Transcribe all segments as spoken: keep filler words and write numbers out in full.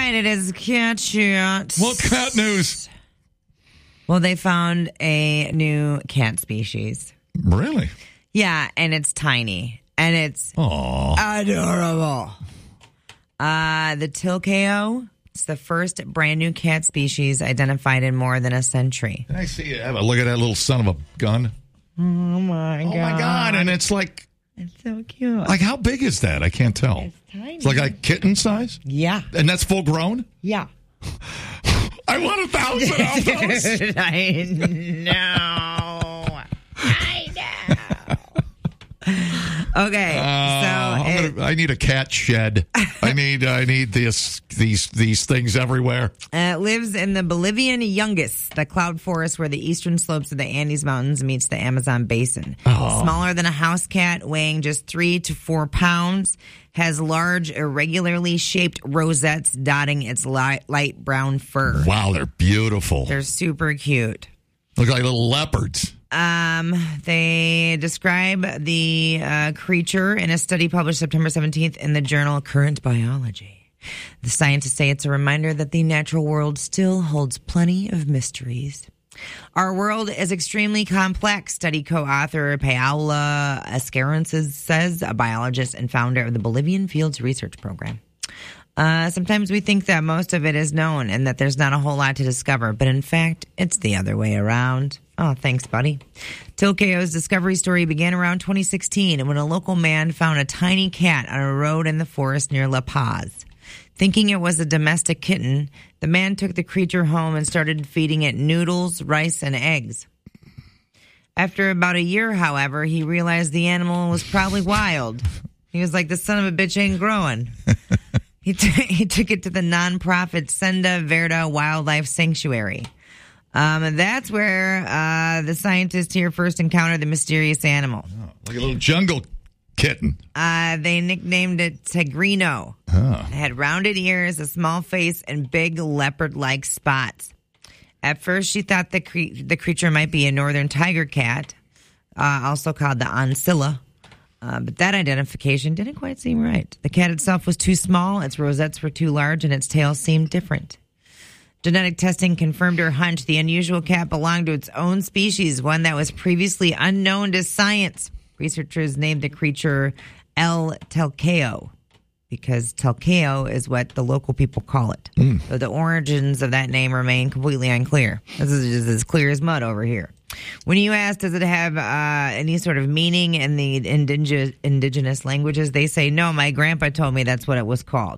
right, it is cat chat. What cat news? Well, they found a new cat species. Really? Yeah, and it's tiny. And it's Aww. adorable. Uh, the Tilkeo. It's the first brand new cat species identified in more than a century. Can I see it? Have a look at that little son of a gun. Oh, my God. Oh, my God. And it's like... It's so cute. Like, how big is that? I can't tell. It's tiny. It's like a kitten size? Yeah. And that's full grown? Yeah. I want a thousand of those. I know. I know. Okay, Uh, so I'm it, gonna, I need a cat shed. I need I need this these these things everywhere. uh, it lives in the Bolivian Yungas, the cloud forest where the eastern slopes of the Andes Mountains meets the Amazon basin. Oh. Smaller than a house cat, weighing just three to four pounds, has large, irregularly shaped rosettes dotting its light, light brown fur. Wow, they're beautiful. They're super cute. Look like little leopards. Um, they describe the uh, creature in a study published September seventeenth in the journal Current Biology. The scientists say it's a reminder that the natural world still holds plenty of mysteries. Our world is extremely complex, study co-author Paola Escarances says, a biologist and founder of the Bolivian Fields Research Program. Uh, sometimes we think that most of it is known and that there's not a whole lot to discover, but in fact, it's the other way around. Oh, thanks, buddy. Tilkeo's discovery story began around twenty sixteen when a local man found a tiny cat on a road in the forest near La Paz. Thinking it was a domestic kitten, the man took the creature home and started feeding it noodles, rice, and eggs. After about a year, however, he realized the animal was probably wild. He was like, the son of a bitch ain't growing. He, t- he took it to the nonprofit Senda Verde Wildlife Sanctuary. Um, and that's where uh, the scientists here first encountered the mysterious animal. Oh, like a little jungle kitten. Uh, they nicknamed it Tigrino. Oh. It had rounded ears, a small face, and big leopard-like spots. At first, she thought the, cre- the creature might be a northern tiger cat, uh, also called the Ancilla. Uh, but that identification didn't quite seem right. The cat itself was too small, its rosettes were too large, and its tail seemed different. Genetic testing confirmed her hunch. The unusual cat belonged to its own species, one that was previously unknown to science. Researchers named the creature El Tilkeo because Tilkeo is what the local people call it. Mm. So the origins of that name remain completely unclear. This is just as clear as mud over here. When you ask, does it have uh, any sort of meaning in the indige- indigenous languages, they say, no, my grandpa told me that's what it was called.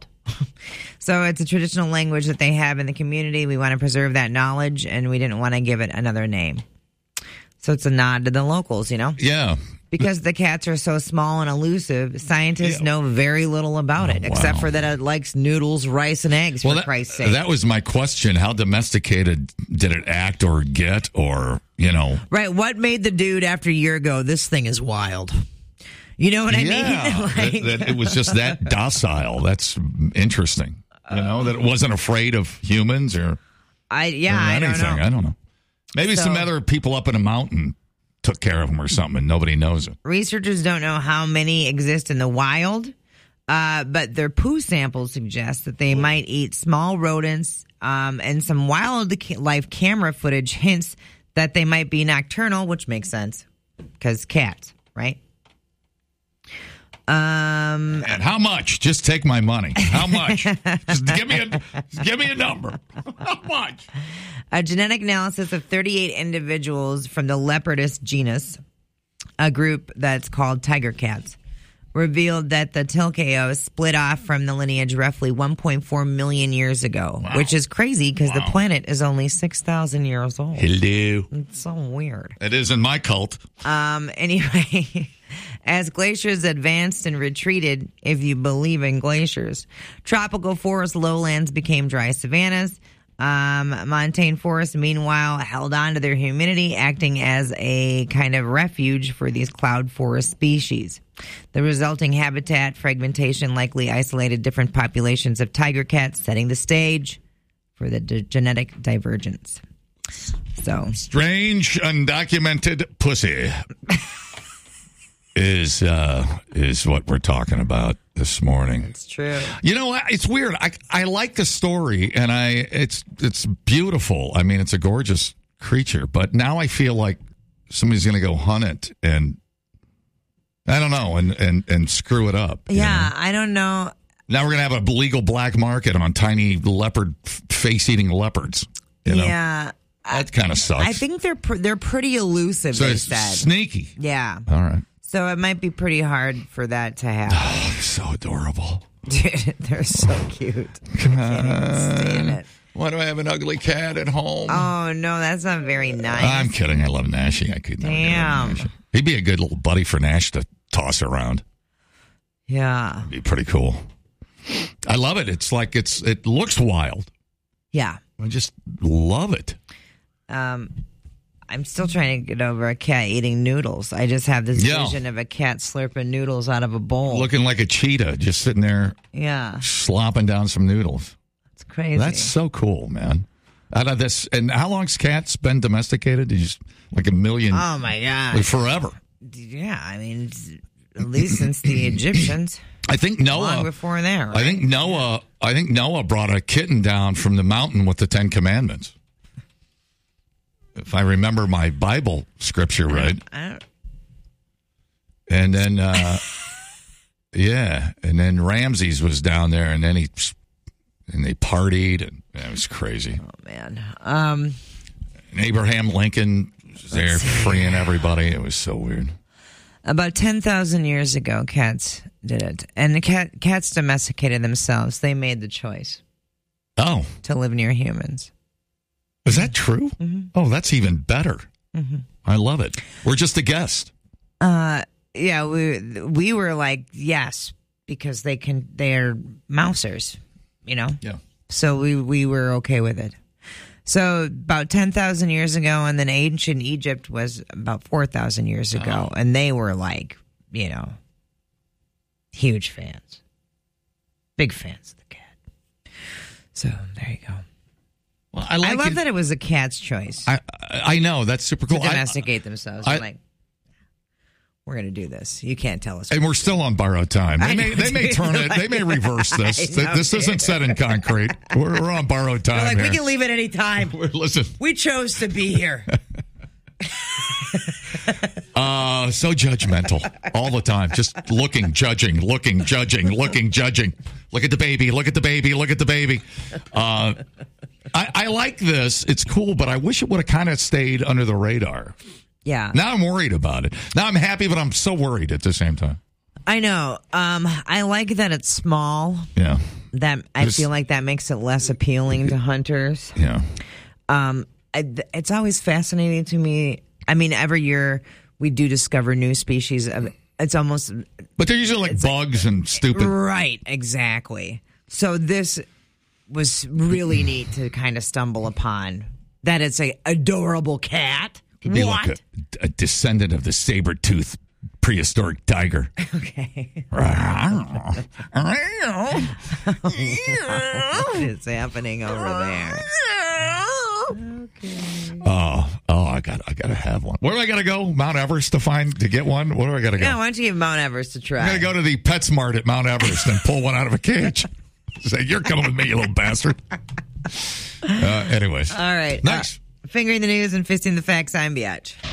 So it's a traditional language that they have in the community. We want to preserve that knowledge, and we didn't want to give it another name. So it's a nod to the locals, you know? Yeah. Because the cats are so small and elusive, scientists yeah. know very little about it, oh, wow. except for that it likes noodles, rice, and eggs, well, for that, Christ's sake. That was my question. How domesticated did it act or get or, you know? Right. What made the dude after a year ago, this thing is wild? You know what I yeah, mean? like, that, that it was just that docile. That's interesting. You know, that it wasn't afraid of humans or, I yeah, or anything. I don't know. I don't know. Maybe so, some other people up in a mountain took care of them or something, and nobody knows it. Researchers don't know how many exist in the wild, uh, but their poo samples suggest that they might eat small rodents, um, and some wildlife camera footage hints that they might be nocturnal, which makes sense because cats, right? Um, and how much? Just take my money. How much? Just give me a just give me a number. How much? A genetic analysis of thirty-eight individuals from the Leopardus genus, a group that's called tiger cats, revealed that the Tilkeo split off from the lineage roughly one point four million years ago, wow. which is crazy because wow. the planet is only six thousand years old. Hello. It's so weird. It is in my cult. Um. Anyway, as glaciers advanced and retreated, if you believe in glaciers, tropical forest lowlands became dry savannas. Um, montane forests, meanwhile, held on to their humidity, acting as a kind of refuge for these cloud forest species. The resulting habitat fragmentation likely isolated different populations of tiger cats, setting the stage for the d- genetic divergence. So strange, undocumented pussy. is uh, is what we're talking about this morning. It's true. You know what? It's weird. I I like the story, and I it's it's beautiful. I mean, it's a gorgeous creature. But now I feel like somebody's going to go hunt it, and I don't know, and and, and screw it up. Yeah, know? I don't know. Now we're going to have a legal black market on tiny leopard face-eating leopards. You know? Yeah. That kind of sucks. I think they're pr- they're pretty elusive, so they it's said. Sneaky. Yeah. All right. So it might be pretty hard for that to happen. Oh, they're so adorable. Dude, they're so cute. I can't even stand it. Why do I have an ugly cat at home? Oh, no, that's not very nice. I'm kidding. I love Nashie. I could never get rid of Damn. Nashie. He'd be a good little buddy for Nash to toss around. Yeah. It'd be pretty cool. I love it. It's like it's it looks wild. Yeah. I just love it. Um, I'm still trying to get over a cat eating noodles. I just have this Yeah. vision of a cat slurping noodles out of a bowl. Looking like a cheetah, just sitting there Yeah. slopping down some noodles. It's crazy. That's so cool, man. Out of this, and how long's cats been domesticated? Did you just, like a million? Oh, my God. Like forever. Yeah, I mean, it's- at least since the Egyptians. I think Noah. Long before there, right? I think Noah. I think Noah brought a kitten down from the mountain with the Ten Commandments. If I remember my Bible scripture right. I don't, And then, uh, yeah, and then Ramses was down there, and then he and they partied, and it was crazy. oh, man. Um, And Abraham Lincoln was there freeing everybody. It was so weird. about ten thousand years ago, cats did it. And the cat, cats domesticated themselves. They made the choice Oh, to live near humans. is that true? Mm-hmm. Oh, that's even better. Mm-hmm. I love it. We're just a guest. Uh, yeah, we we were like, yes, because they can, they're mousers, you know? Yeah. So we, we were okay with it. So about ten thousand years ago, and then ancient Egypt was about four thousand years ago, Oh. and they were like, you know, huge fans. Big fans of the cat. So there you go. Well, I I like love it. that it was a cat's choice I I know that's super to cool. I- domesticate themselves. I- They're like, we're going to do this. You can't tell us. and we're still on borrowed time. They I may know, they may dude. turn it. They may reverse this. I know, This isn't dude. set in concrete. We're, we're on borrowed They're time like, here. we can leave at any time. We're- Listen, We chose to be here. uh, so judgmental all the time. Just looking, judging, looking, judging, looking, judging. Look at the baby. Look at the baby. Look at the baby. Uh, I, I like this. It's cool, but I wish it would have kind of stayed under the radar. Yeah. Now I'm worried about it. Now I'm happy, but I'm so worried at the same time. I know. Um, I like that it's small. Yeah. That I Just- feel like that makes it less appealing to hunters. Yeah. Um, I, it's always fascinating to me. I mean, every year we do discover new species of. It's almost But they're usually like bugs and stupid. right, exactly. So this was really neat to kind of stumble upon. That it's a adorable cat. Could be What? like a, a descendant of the saber-toothed prehistoric tiger. Okay. oh, What is happening over there? oh, I got, I got to have one. Where do I got to go? Mount Everest to find to get one. Where do I got to go? Yeah, why don't you give Mount Everest a try? I'm gonna go to the PetSmart at Mount Everest and pull one out of a cage. Say, you're coming with me, you little bastard. Uh, anyways, All right. nice. Uh, fingering the news and fisting the facts, I'm Biatch.